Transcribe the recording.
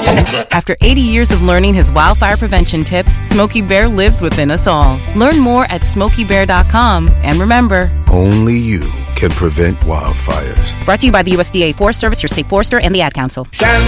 After 80 years of learning his wildfire prevention tips, Smokey Bear lives within us all. Learn more at SmokeyBear.com. And remember, only you can prevent wildfires. Brought to you by the USDA Forest Service, your state forester, and the Ad Council. Can